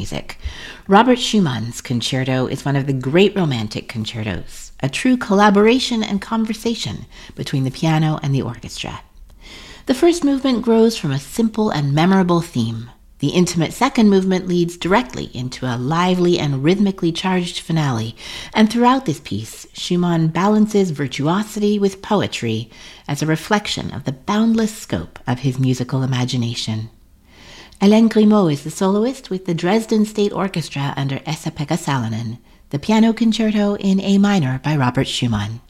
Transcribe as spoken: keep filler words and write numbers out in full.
music. Robert Schumann's concerto is one of the great romantic concertos, a true collaboration and conversation between the piano and the orchestra. The first movement grows from a simple and memorable theme. The intimate second movement leads directly into a lively and rhythmically charged finale, and throughout this piece, Schumann balances virtuosity with poetry as a reflection of the boundless scope of his musical imagination. Hélène Grimaud is the soloist with the Dresden State Orchestra under Esa-Pekka Salonen, the piano concerto in A minor by Robert Schumann.